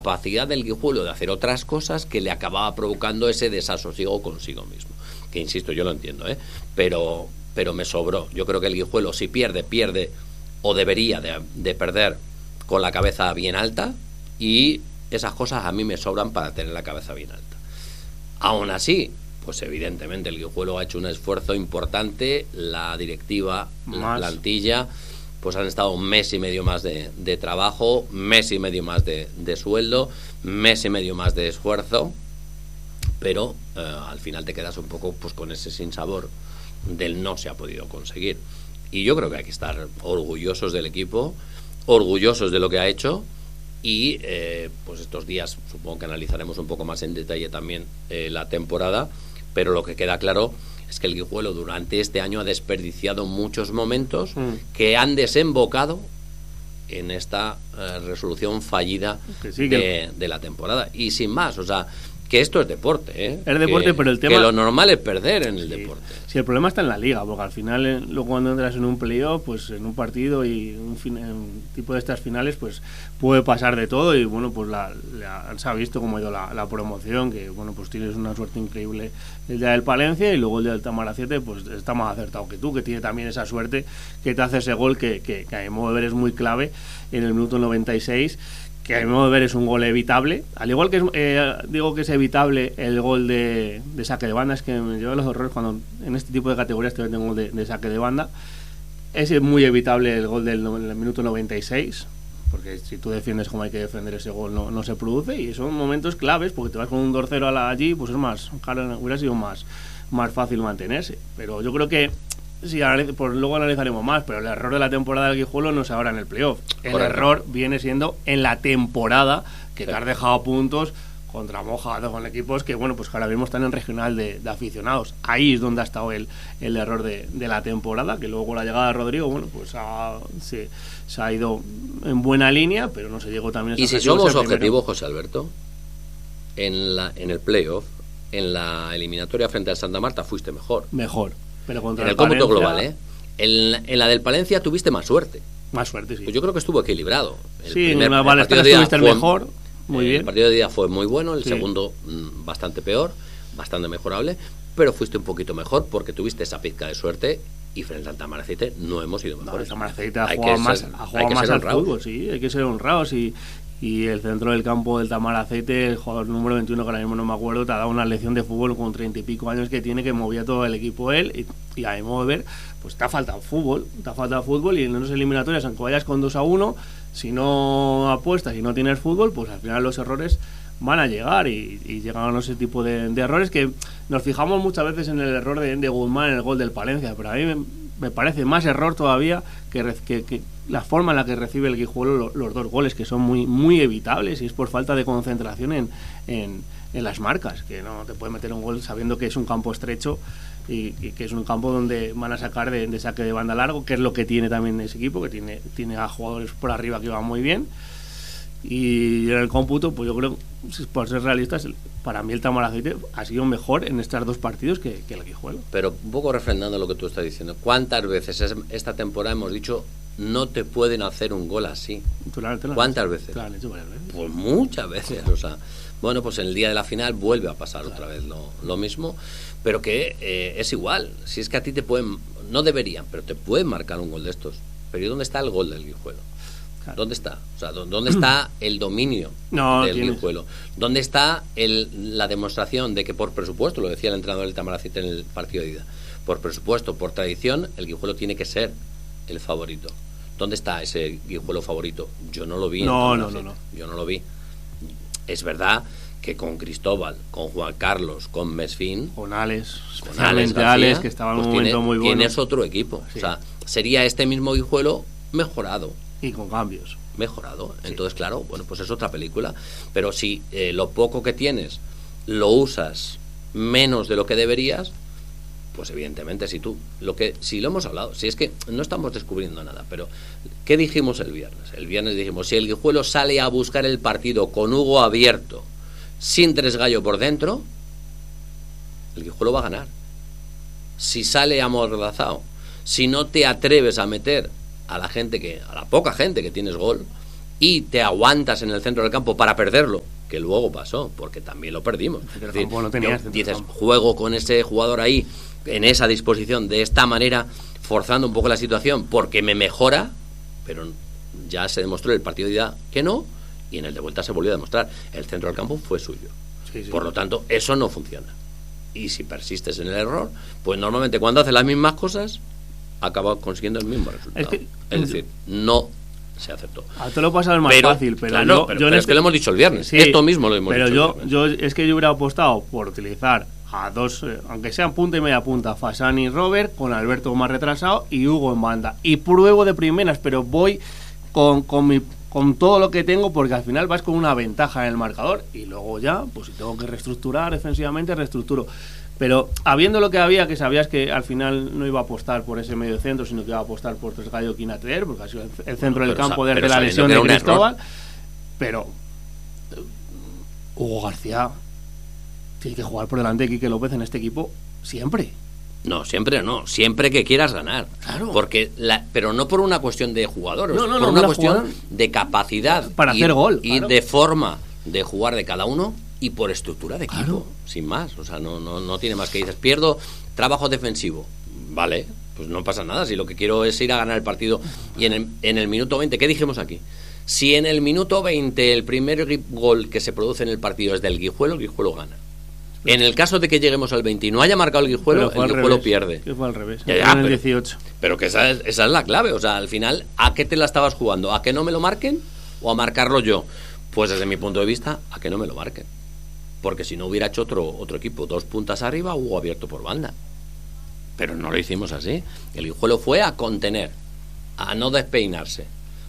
capacidad del Guijuelo de hacer otras cosas que le acababa provocando ese desasosiego consigo mismo. Que insisto, yo lo entiendo, pero me sobró. Yo creo que el Guijuelo, si pierde o debería de perder con la cabeza bien alta, y esas cosas a mí me sobran para tener la cabeza bien alta. Aún así, pues evidentemente el Guijuelo ha hecho un esfuerzo importante, la directiva, la plantilla, pues han estado un mes y medio más de trabajo, mes y medio más de sueldo, mes y medio más de esfuerzo, pero al final te quedas un poco pues con ese sinsabor del no se ha podido conseguir. Y yo creo que hay que estar orgullosos del equipo, orgullosos de lo que ha hecho, y pues estos días supongo que analizaremos un poco más en detalle también la temporada, pero lo que queda claro es que el Guijuelo durante este año ha desperdiciado muchos momentos que han desembocado en esta resolución fallida de la temporada. Y sin más, o sea, que esto es deporte, Es deporte, pero el tema... Que lo normal es perder en el deporte. Sí, el problema está en la liga, porque al final, luego cuando entras en un playoff, pues en un partido y en un tipo de estas finales, pues puede pasar de todo. Y bueno, pues se ha visto cómo ha ido la promoción, que bueno, pues tienes una suerte increíble el día del Palencia, y luego el día del Tamaracete, pues está más acertado que tú, que tiene también esa suerte que te hace ese gol que a mi modo de ver es muy clave en el minuto 96, que a mi modo de ver es un gol evitable, al igual que digo que es evitable el gol de saque de banda. Es que me llevo los horrores cuando en este tipo de categorías te meten gol de saque de banda. Es muy evitable el gol del minuto 96, porque si tú defiendes como hay que defender, ese gol no se produce, y son momentos claves, porque te vas con un 2-0 allí, pues es más, claro, hubiera sido más fácil mantenerse. Pero yo creo que sí, pues luego analizaremos más, pero el error de la temporada del Guijuelo no es ahora en el playoff. El error viene siendo en la temporada, que te has dejado puntos contra Mojado, con equipos que, bueno, pues que ahora mismo están en regional de aficionados. Ahí es donde ha estado el error de la temporada, que luego con la llegada de Rodrigo, bueno, pues se ha ido en buena línea, pero no se llegó también a ese objetivo. Y si somos objetivos, José Alberto, en el playoff, en la eliminatoria frente al Santa Marta, fuiste mejor. Pero contra en el cómputo global, en la del Palencia tuviste más suerte. Sí. Pues yo creo que estuvo equilibrado. En la Balestra estuviste el mejor. Muy bien. El partido de día fue muy bueno, el segundo bastante peor, bastante mejorable, pero fuiste un poquito mejor porque tuviste esa pizca de suerte, y frente al Tamaracete no hemos ido mejores. El Tamaracete ha jugado más al fútbol, sí, hay que ser honrados, y el centro del campo del Tamaracete, el jugador número 21, que ahora mismo no me acuerdo, te ha dado una lección de fútbol con 30 y pico años que tiene, que movía todo el equipo él, y a mi modo de ver, pues te ha faltado fútbol, y en las eliminatorias, aunque vayas con 2-1, si no apuestas y no tienes fútbol, pues al final los errores van a llegar, y llegan a ese tipo de errores, que nos fijamos muchas veces en el error de Guzmán en el gol del Palencia, pero a mí me parece más error todavía que la forma en la que recibe el Guijuelo los dos goles, que son muy evitables, y es por falta de concentración en las marcas, que no te puede meter un gol sabiendo que es un campo estrecho y que es un campo donde van a sacar de saque de banda largo, que es lo que tiene también ese equipo, que tiene a jugadores por arriba que van muy bien. Y en el cómputo, pues yo creo, por ser realistas, para mí el Tamaracete ha sido mejor en estos dos partidos que el Guijuelo. Pero un poco refrendando lo que tú estás diciendo, ¿cuántas veces esta temporada hemos dicho no te pueden hacer un gol así? ¿Cuántas veces? Pues muchas veces, o sea, bueno, pues el día de la final vuelve a pasar otra vez lo mismo, pero que es igual. Si es que a ti te pueden, no deberían, pero te pueden marcar un gol de estos. Pero ¿y dónde está el gol del Guijuelo? ¿Dónde está? O sea, ¿dónde está el dominio del Guijuelo? ¿Dónde está la demostración de que, por presupuesto, lo decía el entrenador del Tamaracete en el partido de ida, por presupuesto, por tradición, el Guijuelo tiene que ser el favorito? ¿Dónde está ese Guijuelo favorito? Yo no lo vi. No. Yo no lo vi. Es verdad que con Cristóbal, con Juan Carlos, con Mesfín, con Alex García, que estaba en un momento muy bueno, tienes otro equipo. Sí. O sea, sería este mismo Guijuelo mejorado. Y con cambios. Mejorado. Entonces, claro, bueno, pues es otra película. Pero si lo poco que tienes lo usas menos de lo que deberías, pues evidentemente si lo hemos hablado, si es que no estamos descubriendo nada, pero ¿qué dijimos el viernes? El viernes dijimos, si el Guijuelo sale a buscar el partido con Hugo abierto, sin Tres Gallo por dentro, el Guijuelo va a ganar. Si sale amordazado, si no te atreves a meter a la poca gente que tienes gol, y te aguantas en el centro del campo para perderlo, que luego pasó, porque también lo perdimos. Es decir, no dices, juego con ese jugador ahí, en esa disposición, de esta manera, forzando un poco la situación, porque me mejora, pero ya se demostró en el partido de ida que no, y en el de vuelta se volvió a demostrar. El centro del campo fue suyo. Sí. Por lo tanto, eso no funciona. Y si persistes en el error, pues normalmente cuando haces las mismas cosas, acabas consiguiendo el mismo resultado. Es decir, no se acertó. A te lo pasa el más fácil, pero claro, pero es que lo hemos dicho el viernes. Sí, esto mismo lo hemos dicho el viernes. Yo es que yo hubiera apostado por utilizar a dos, aunque sean punta y media punta, Fasani y Robert, con Alberto más retrasado y Hugo en banda. Y pruebo de primeras, pero voy con todo lo que tengo, porque al final vas con una ventaja en el marcador y luego ya, pues si tengo que reestructurar defensivamente, reestructuro. Pero habiendo lo que había, que sabías que al final no iba a apostar por ese medio centro, sino que iba a apostar por Tresgallo Quinater, porque ha sido el centro del campo desde la lesión de Cristóbal. Pero Hugo García tiene que jugar por delante de Quique López en este equipo siempre. No, siempre no. Siempre que quieras ganar. Claro. Pero no por una cuestión de jugadores, por una una cuestión de capacidad para hacer gol. Y claro. de forma de jugar de cada uno y por estructura de equipo, sin más. O sea, no tiene más que dices, pierdo trabajo defensivo. Vale, pues no pasa nada. Si lo que quiero es ir a ganar el partido y en el minuto 20, ¿qué dijimos aquí? Si en el minuto 20 el primer gol que se produce en el partido es del Guijuelo, el Guijuelo gana. En el caso de que lleguemos al 20 y no haya marcado el Guijuelo, el Guijuelo pierde. Que fue al revés. Ya, en el 18. Pero que esa es la clave. O sea, al final, ¿a qué te la estabas jugando? ¿A que no me lo marquen o a marcarlo yo? Pues desde mi punto de vista, a que no me lo marquen. Porque si no hubiera hecho otro equipo, 2 puntas arriba, Hugo abierto por banda. Pero no lo hicimos así. El Guijuelo fue a contener, a no despeinarse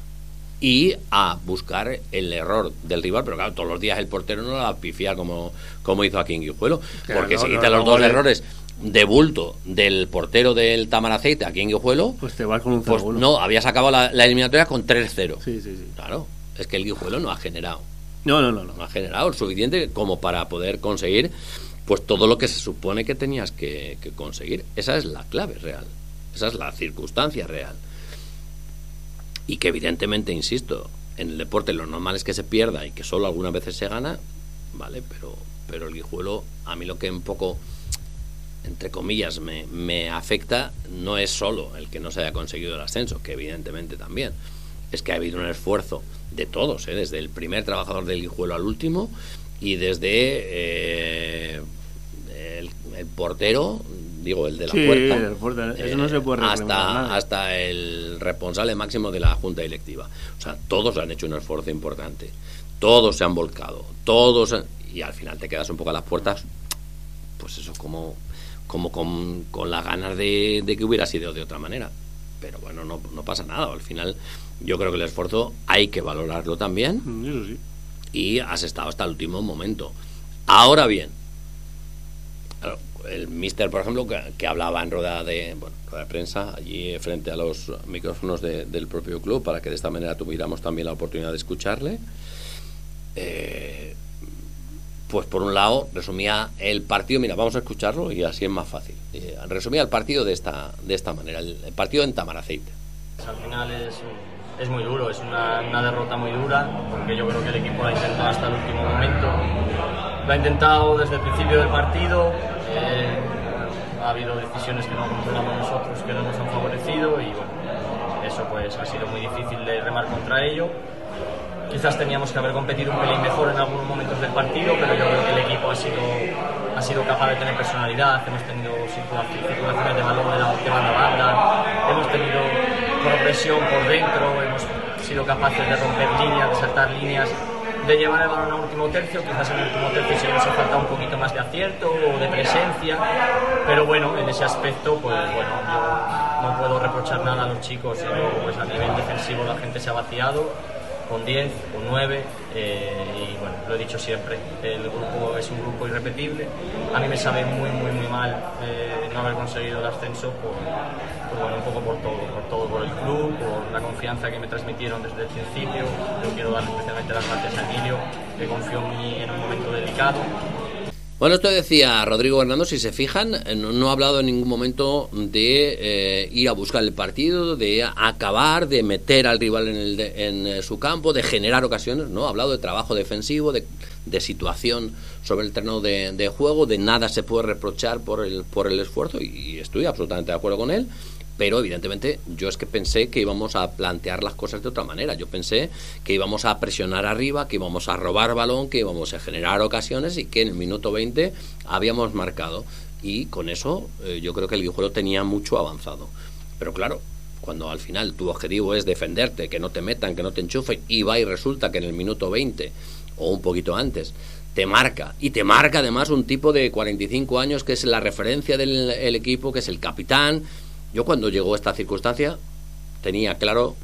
y a buscar el error del rival. Pero claro, todos los días el portero no lo va a pifiar como hizo aquí en Guijuelo. Porque si quita los dos errores de bulto del portero del Tamaraceite aquí en Guijuelo, pues te vas con un 0-1. Pues no, habías acabado la eliminatoria con 3-0. Sí. Claro, es que el Guijuelo no ha generado. No ha generado el suficiente como para poder conseguir pues todo lo que se supone que tenías que conseguir. Esa es la clave real, esa es la circunstancia real, y que evidentemente, insisto, en el deporte lo normal es que se pierda y que solo algunas veces se gana, vale, pero el Guijuelo, a mí lo que un poco, entre comillas, me afecta no es solo el que no se haya conseguido el ascenso, que evidentemente también, es que ha habido un esfuerzo de todos, desde el primer trabajador del Guijuelo al último, y desde el portero, digo, el de la puerta, eso no se puede hasta el responsable máximo de la junta directiva. O sea, todos han hecho un esfuerzo importante, todos se han volcado, y al final te quedas un poco a las puertas, pues eso, como con las ganas de que hubiera sido de otra manera. Pero bueno, no pasa nada. Al final yo creo que el esfuerzo hay que valorarlo también. Eso sí. Y has estado hasta el último momento. Ahora bien, el míster, por ejemplo, que hablaba en rueda de prensa allí frente a los micrófonos del propio club, para que de esta manera tuviéramos también la oportunidad de escucharle, pues por un lado resumía el partido. Mira, vamos a escucharlo y así es más fácil. Resumía el partido de esta manera, el partido en Tamaraceite. Al final es muy duro, es una derrota muy dura, porque yo creo que el equipo lo ha intentado hasta el último momento, lo ha intentado desde el principio del partido. Ha habido decisiones que no controlamos nosotros, que no nos han favorecido, y bueno, eso pues ha sido muy difícil de remar contra ello. Quizás teníamos que haber competido un pelín mejor en algunos momentos del partido, pero yo creo que el equipo ha sido capaz de tener personalidad. Hemos tenido circulaciones de balón de banda a banda, hemos tenido progresión por dentro, hemos sido capaces de romper líneas, de saltar líneas, de llevar el balón al último tercio. Quizás en el último tercio sí nos ha faltado un poquito más de acierto o de presencia, pero bueno, en ese aspecto pues bueno, yo no puedo reprochar nada a los chicos. Pues a nivel defensivo la gente se ha vaciado con 10 o 9, y bueno, lo he dicho siempre, el grupo es un grupo irrepetible. A mí me sabe muy mal no haber conseguido el ascenso, bueno, un poco por todo, por el club, por la confianza que me transmitieron desde el principio. Yo quiero dar especialmente las gracias a Emilio, que confió en mí en un momento delicado. Bueno, esto decía Rodrigo Hernando, si se fijan, no ha hablado en ningún momento de ir a buscar el partido, de acabar, de meter al rival en su campo, de generar ocasiones, no, ha hablado de trabajo defensivo, de situación sobre el terreno de juego, de nada se puede reprochar por el esfuerzo, y estoy absolutamente de acuerdo con él. Pero evidentemente yo es que pensé que íbamos a plantear las cosas de otra manera. Yo pensé que íbamos a presionar arriba, que íbamos a robar balón, que íbamos a generar ocasiones y que en el minuto 20 habíamos marcado. Y con eso yo creo que el Guijuelo tenía mucho avanzado. Pero claro, cuando al final tu objetivo es defenderte, que no te metan, que no te enchufen, y va y resulta que en el minuto 20 o un poquito antes te marca, y te marca además un tipo de 45 años que es la referencia del equipo, que es el capitán. Yo cuando llegó esta circunstancia tenía claro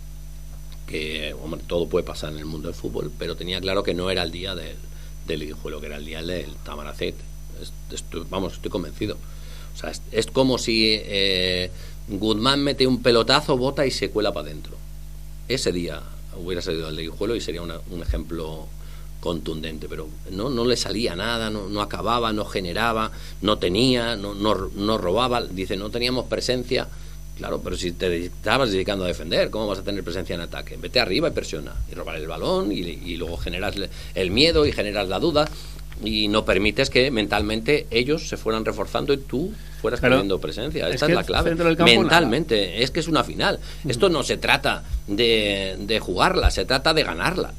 que, hombre, todo puede pasar en el mundo del fútbol, pero tenía claro que no era el día del Guijuelo, que era el día del Tamaracete. Estoy convencido. O sea, es como si Guzmán mete un pelotazo, bota y se cuela para adentro. Ese día hubiera salido el de Guijuelo y sería un ejemplo contundente, pero no le salía nada, no acababa, no generaba, no tenía, no robaba. Dice, no teníamos presencia. Claro, pero si te estabas dedicando a defender, ¿cómo vas a tener presencia en ataque? Vete arriba y presiona, y robar el balón, y luego generas el miedo y generas la duda, y no permites que mentalmente ellos se fueran reforzando y tú fueras teniendo presencia. Esta es la clave. Mentalmente, nada. Es que es una final. Esto no se trata de jugarla, se trata de ganarla.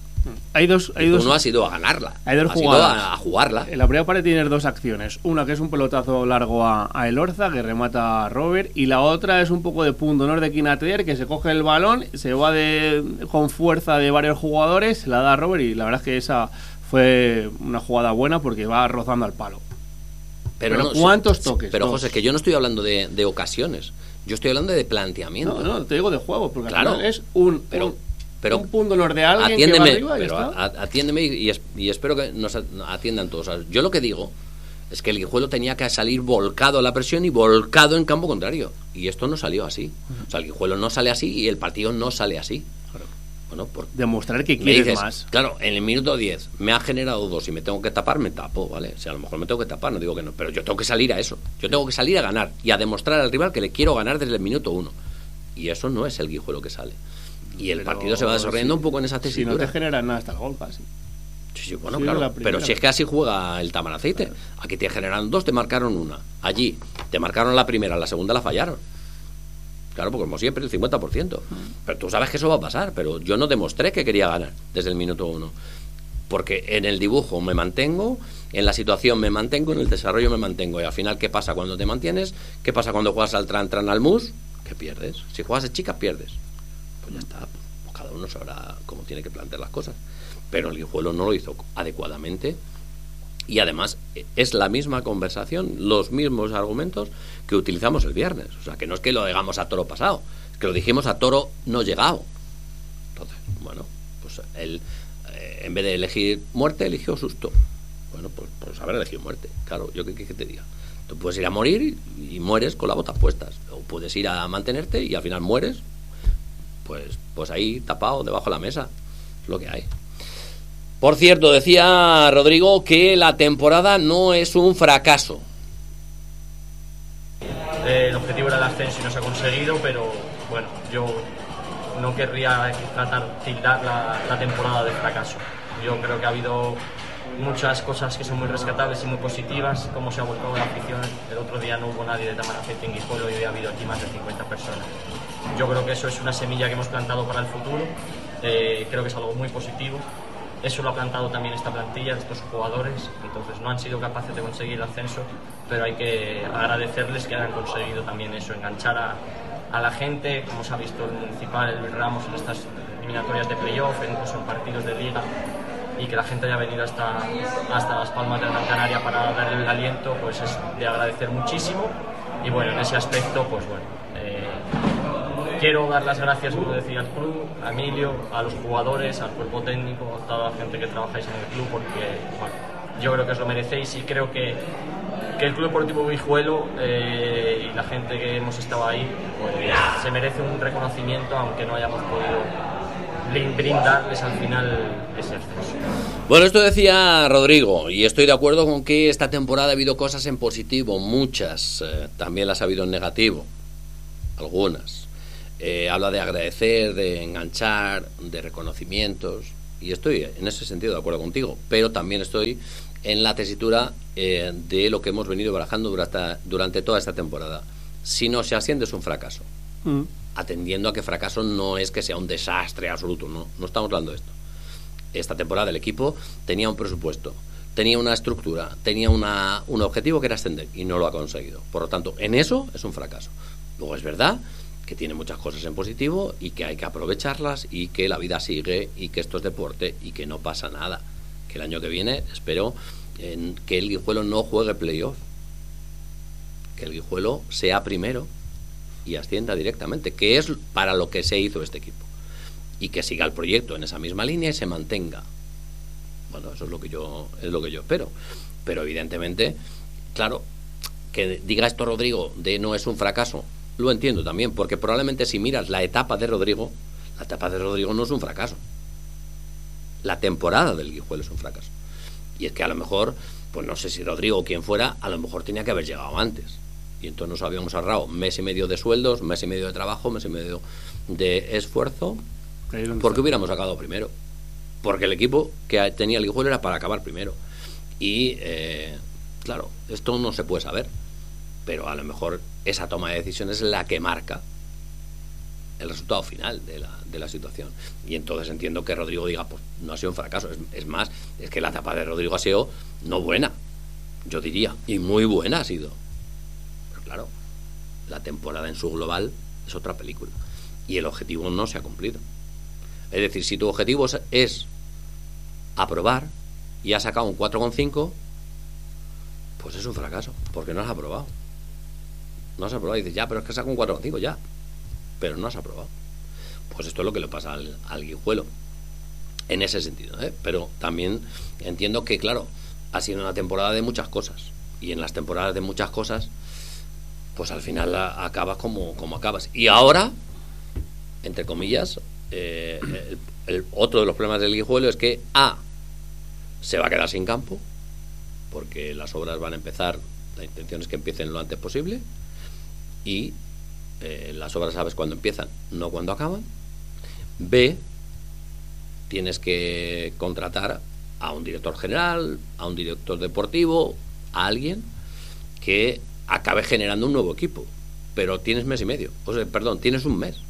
Tú no has ido a ganarla, hay dos has jugadas. ido a jugarla. En la primera parte tienes dos acciones. Una que es un pelotazo largo a Elorza, que remata a Robert, y la otra es un poco de punto honor de Quinater, que se coge el balón, se va con fuerza de varios jugadores, se la da a Robert, y la verdad es que esa fue una jugada buena porque va rozando al palo. Pero ¿cuántos toques? Pero José, que yo no estoy hablando de ocasiones, yo estoy hablando de planteamiento. No, te digo de juego, porque claro, al final es un punto honor de alguien atiéndeme, que va arriba, atiéndeme y espero que nos atiendan todos. Yo lo que digo es que el Guijuelo tenía que salir volcado a la presión y volcado en campo contrario, y esto no salió así. O sea, el Guijuelo no sale así y el partido no sale así. Claro. Bueno, por demostrar que quieres dices, más. Claro, en el minuto 10 me ha generado 2 y me tengo que tapar, me tapo, ¿vale? O sea, a lo mejor me tengo que tapar, no digo que no, pero yo tengo que salir a eso. Yo tengo que salir a ganar y a demostrar al rival que le quiero ganar desde el minuto 1. Y eso no es el Guijuelo que sale. Y el partido se va desarrollando un poco en esa tesitura. Si no te genera nada hasta el gol, casi. Sí, bueno, sí, claro. Pero si es que así juega el Tamaracete. Claro. Aquí te generaron 2, te marcaron 1. Allí te marcaron la primera, la segunda la fallaron. Claro, porque como siempre, el 50%. Pero tú sabes que eso va a pasar. Pero yo no demostré que quería ganar desde el minuto 1. Porque en el dibujo me mantengo, en la situación me mantengo, en el desarrollo me mantengo. Y al final, ¿qué pasa cuando te mantienes? ¿Qué pasa cuando juegas al tran al mus? Que pierdes. Si juegas de chicas, pierdes. Pues ya está, pues cada uno sabrá cómo tiene que plantear las cosas, pero el Guijuelo no lo hizo adecuadamente, y además es la misma conversación, los mismos argumentos que utilizamos el viernes. O sea, que no es que lo digamos a toro pasado, es que lo dijimos a toro no llegado. Entonces, bueno, pues él en vez de elegir muerte, eligió susto. Bueno, pues haber elegido muerte. Claro, yo qué te diga. Tú puedes ir a morir y mueres con las botas puestas, o puedes ir a mantenerte y al final mueres pues ahí tapado debajo de la mesa. Es lo que hay. Por cierto, decía Rodrigo que la temporada no es un fracaso. El objetivo era el ascenso y no se ha conseguido, pero bueno, yo no querría tildar la temporada de fracaso. Yo creo que ha habido muchas cosas que son muy rescatables y muy positivas, como se ha volcado la afición. El otro día no hubo nadie de Tamaracete en Guijuelo y hoy ha habido aquí más de 50 personas. Yo creo que eso es una semilla que hemos plantado para el futuro. Creo que es algo muy positivo. Eso lo ha plantado también esta plantilla, estos jugadores. Entonces no han sido capaces de conseguir el ascenso, pero hay que agradecerles que hayan conseguido también eso, enganchar a la gente, como se ha visto el Municipal, el Luis Ramos en estas eliminatorias de playoff, incluso en partidos de liga, y que la gente haya venido hasta Las Palmas de Gran Canaria para darle el aliento, pues es de agradecer muchísimo. Y bueno, en ese aspecto, pues bueno, quiero dar las gracias, como decía, al club, a Emilio, a los jugadores, al cuerpo técnico, a toda la gente que trabajáis en el club, porque bueno, yo creo que os lo merecéis, y creo que el Club Deportivo Guijuelo y la gente que hemos estado ahí, pues se merece un reconocimiento, aunque no hayamos podido brindarles al final ese ascenso. Bueno, esto decía Rodrigo, y estoy de acuerdo con que esta temporada ha habido cosas en positivo, muchas, también las ha habido en negativo, algunas. Habla de agradecer, de enganchar, de reconocimientos, y estoy en ese sentido de acuerdo contigo, pero también estoy en la tesitura de lo que hemos venido barajando durante toda esta temporada. Si no se asciende es un fracaso, atendiendo a que fracaso no es que sea un desastre absoluto, no estamos hablando de esto. Esta temporada el equipo tenía un presupuesto, tenía una estructura, tenía un objetivo que era ascender y no lo ha conseguido. Por lo tanto, en eso es un fracaso. Luego es verdad que tiene muchas cosas en positivo y que hay que aprovecharlas y que la vida sigue y que esto es deporte y que no pasa nada. Que el año que viene espero que el Guijuelo no juegue playoff, que el Guijuelo sea primero y ascienda directamente, que es para lo que se hizo este equipo. Y que siga el proyecto en esa misma línea y se mantenga. Bueno, eso es lo que yo espero. Pero evidentemente, claro, que diga esto Rodrigo de no es un fracaso, lo entiendo también, porque probablemente si miras la etapa de Rodrigo no es un fracaso. La temporada del Guijuelo es un fracaso. Y es que a lo mejor, pues no sé si Rodrigo o quien fuera, a lo mejor tenía que haber llegado antes. Y entonces nos habíamos ahorrado mes y medio de sueldos, mes y medio de trabajo, mes y medio de esfuerzo, porque hubiéramos acabado primero, porque el equipo que tenía el Guijuelo era para acabar primero y claro, esto no se puede saber, pero a lo mejor esa toma de decisiones es la que marca el resultado final de la situación. Y entonces entiendo que Rodrigo diga, pues no ha sido un fracaso, es más, es que la etapa de Rodrigo ha sido no buena, yo diría, y muy buena ha sido, pero claro, la temporada en su global es otra película y el objetivo no se ha cumplido. Es decir, si tu objetivo es aprobar y has sacado un 4,5, pues es un fracaso, porque no has aprobado. No has aprobado y dices, ya, pero es que saco un 4,5 ya, pero no has aprobado. Pues esto es lo que le pasa al Guijuelo, en ese sentido, ¿eh? Pero también entiendo que, claro, ha sido una temporada de muchas cosas, y en las temporadas de muchas cosas, pues al final acabas como acabas. Y ahora, entre comillas, el otro de los problemas del Guijuelo es que se va a quedar sin campo porque las obras van a empezar, la intención es que empiecen lo antes posible y las obras sabes cuándo empiezan, no cuándo acaban. B, tienes que contratar a un director general, a un director deportivo, a alguien que acabe generando un nuevo equipo, pero tienes mes y medio, tienes un mes.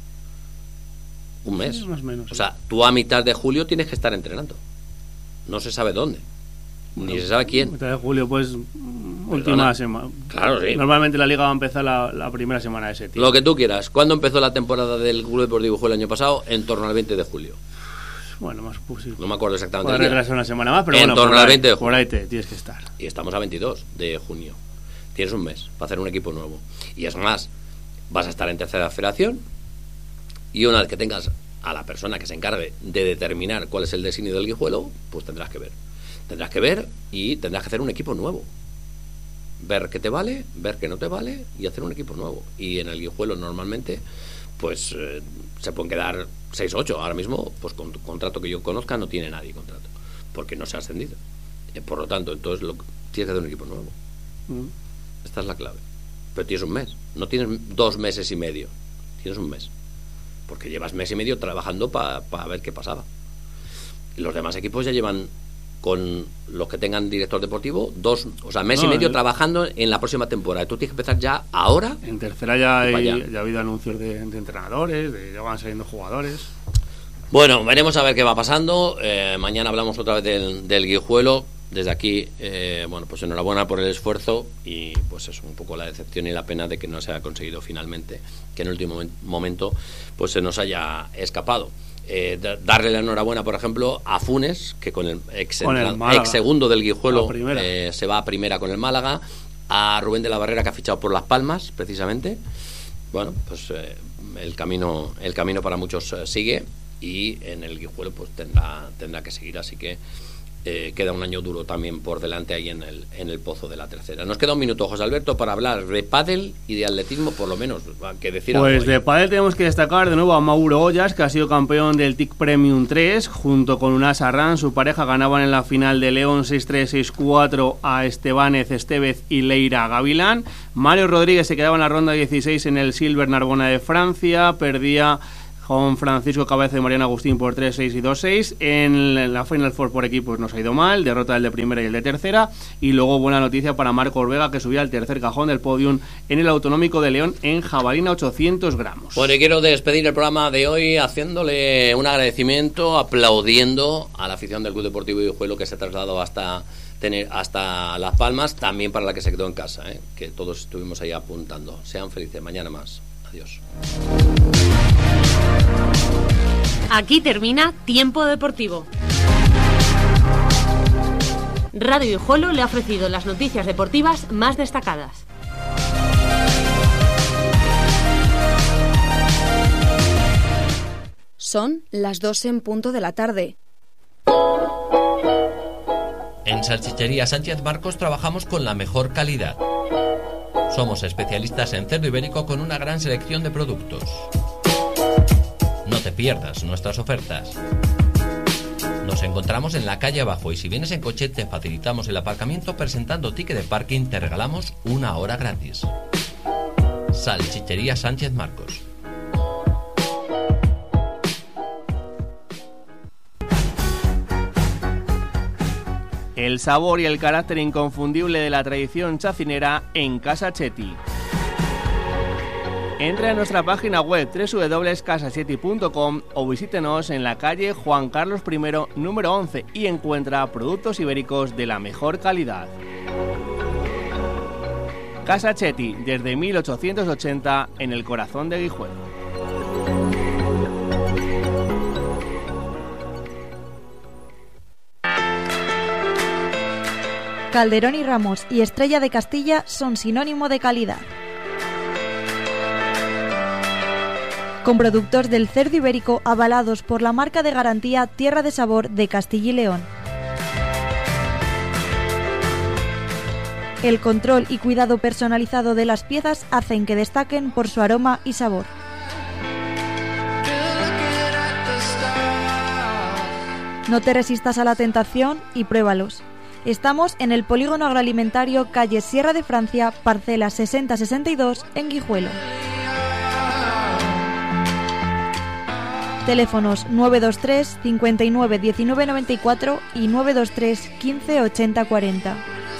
Un mes. Sí, más o menos, o sea, tú a mitad de julio tienes que estar entrenando. No se sabe dónde. Bueno, ni se sabe quién. Mitad de julio, pues, última semana. Claro, sí. Normalmente la liga va a empezar la primera semana de septiembre. Lo que tú quieras. ¿Cuándo empezó la temporada del Club Deportivo Guijuelo el año pasado? En torno al 20 de julio. Bueno, más posible. No me acuerdo exactamente. Puede retrasar una semana más, pero en torno al 20 de julio. Por ahí tienes que estar. Y estamos a 22 de junio. Tienes un mes para hacer un equipo nuevo. Y es más, vas a estar en tercera federación y una vez que tengas a la persona que se encargue de determinar cuál es el designio del Guijuelo, pues tendrás que ver y tendrás que hacer un equipo nuevo, ver qué te vale, ver qué no te vale y hacer un equipo nuevo. Y en el Guijuelo normalmente pues se pueden quedar 6-8. Ahora mismo, pues con contrato que yo conozca no tiene nadie contrato porque no se ha ascendido, por lo tanto entonces tienes que hacer un equipo nuevo. Esta es la clave. Pero tienes un mes, no tienes 2 meses y medio, tienes un mes, porque llevas mes y medio trabajando para ver qué pasaba. Y los demás equipos ya llevan, con los que tengan director deportivo, mes y medio trabajando en la próxima temporada. Tú tienes que empezar ya ahora. En tercera ya ha habido anuncios de entrenadores, ya van saliendo jugadores. Bueno, veremos a ver qué va pasando. Mañana hablamos otra vez del Guijuelo. Desde aquí, pues enhorabuena por el esfuerzo y pues es un poco la decepción y la pena de que no se haya conseguido finalmente, que en el último momento pues se nos haya escapado. Darle la enhorabuena, por ejemplo, a Funes, que con el ex segundo del Guijuelo se va a primera con el Málaga, a Rubén de la Barrera, que ha fichado por Las Palmas, precisamente. Bueno, pues el camino para muchos sigue y en el Guijuelo pues tendrá que seguir, así que queda un año duro también por delante ahí en el pozo de la tercera. Nos queda un minuto, José Alberto, para hablar de pádel y de atletismo, por lo menos, que decir pues algo. De pádel tenemos que destacar de nuevo a Mauro Ollas, que ha sido campeón del TIC Premium 3, junto con Unas Arran, su pareja, ganaban en la final de León 6-3, 6-4 a Estebanez Estevez y Leira Gavilán. Mario Rodríguez se quedaba en la ronda 16 en el Silver Narbona de Francia, perdía con Francisco Cabeza y Mariano Agustín por 3-6 y 2-6. En la Final Four por equipos nos ha ido mal, derrota del de primera y el de tercera. Y luego buena noticia para Marco Orvega, que subía al tercer cajón del podium en el Autonómico de León en jabalina 800 gramos. Bueno, y quiero despedir el programa de hoy haciéndole un agradecimiento, aplaudiendo a la afición del Club Deportivo Guijuelo, que se ha trasladado hasta Las Palmas, también para la que se quedó en casa, que todos estuvimos ahí apuntando. Sean felices, mañana más. Adiós. Aquí termina Tiempo Deportivo. Radio Guijuelo le ha ofrecido las noticias deportivas más destacadas. Son las 2 en punto de la tarde. En Salchichería Sánchez Marcos trabajamos con la mejor calidad. Somos especialistas en cerdo ibérico con una gran selección de productos. No te pierdas nuestras ofertas. Nos encontramos en la calle abajo y si vienes en coche te facilitamos el aparcamiento. Presentando ticket de parking te regalamos 1 hora gratis. Salchichería Sánchez Marcos. El sabor y el carácter inconfundible de la tradición chacinera en Casa Chetti. Entra en nuestra página web www.casachetti.com o visítenos en la calle Juan Carlos I, número 11 y encuentra productos ibéricos de la mejor calidad. Casa Chetti, desde 1880 en el corazón de Guijuelo. Calderón y Ramos y Estrella de Castilla son sinónimo de calidad. Con productos del cerdo ibérico avalados por la marca de garantía Tierra de Sabor de Castilla y León. El control y cuidado personalizado de las piezas hacen que destaquen por su aroma y sabor. No te resistas a la tentación y pruébalos. Estamos en el Polígono Agroalimentario, calle Sierra de Francia, parcela 6062, en Guijuelo. Teléfonos 923 59 19 94 y 923 15 80 40.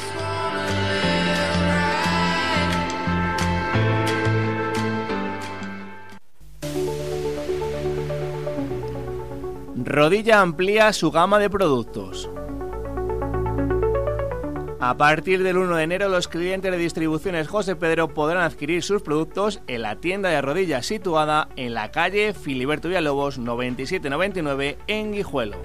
Rodilla amplía su gama de productos. A partir del 1 de enero, los clientes de Distribuciones José Pedro podrán adquirir sus productos en la tienda de Rodilla situada en la calle Filiberto Villalobos 9799 en Guijuelo.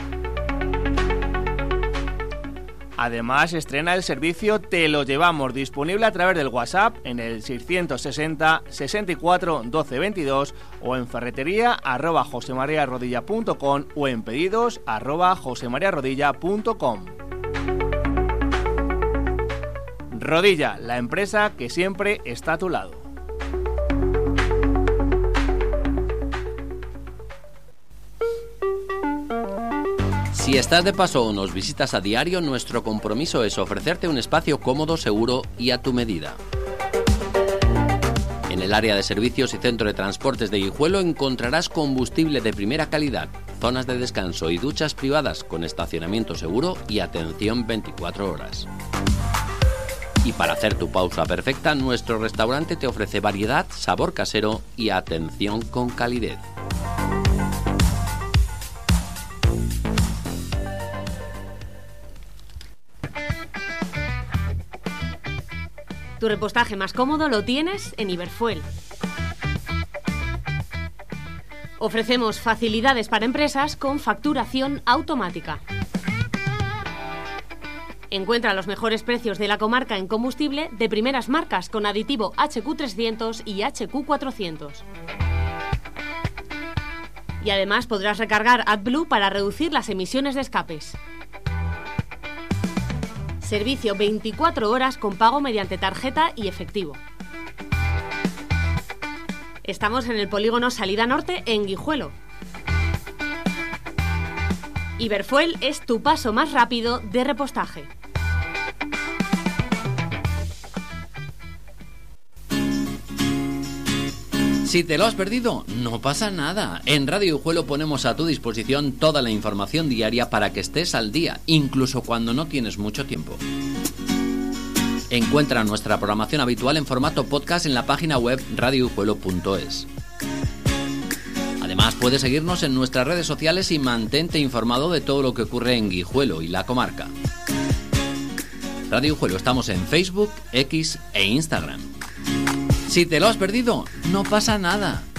Además, estrena el servicio Te lo llevamos, disponible a través del WhatsApp en el 660 64 12 22 o en ferretería@josemariarodilla.com o en pedidos @josemariarodilla.com. Rodilla, la empresa que siempre está a tu lado. Si estás de paso o nos visitas a diario, nuestro compromiso es ofrecerte un espacio cómodo, seguro y a tu medida. En el área de servicios y centro de transportes de Guijuelo encontrarás combustible de primera calidad, zonas de descanso y duchas privadas con estacionamiento seguro y atención 24 horas. Y para hacer tu pausa perfecta, nuestro restaurante te ofrece variedad, sabor casero y atención con calidez. Tu repostaje más cómodo lo tienes en Iberfuel. Ofrecemos facilidades para empresas con facturación automática. Encuentra los mejores precios de la comarca en combustible de primeras marcas con aditivo HQ300 y HQ400. Y además podrás recargar AdBlue para reducir las emisiones de escapes. Servicio 24 horas con pago mediante tarjeta y efectivo. Estamos en el polígono Salida Norte en Guijuelo. Iberfuel es tu paso más rápido de repostaje. Si te lo has perdido, no pasa nada. En Radio Guijuelo ponemos a tu disposición toda la información diaria para que estés al día, incluso cuando no tienes mucho tiempo. Encuentra nuestra programación habitual en formato podcast en la página web radioguijuelo.es. Además, puedes seguirnos en nuestras redes sociales y mantente informado de todo lo que ocurre en Guijuelo y la comarca. Radio Guijuelo, estamos en Facebook, X e Instagram. Si te lo has perdido, no pasa nada.